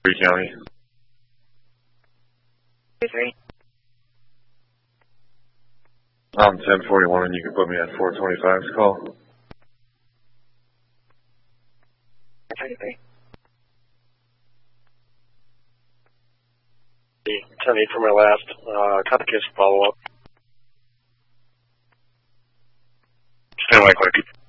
Lee County. 23. I'm 1041 and you can put me at 425's call. 23. 10-8 for my last. Contact case follow-up. Stand by quick.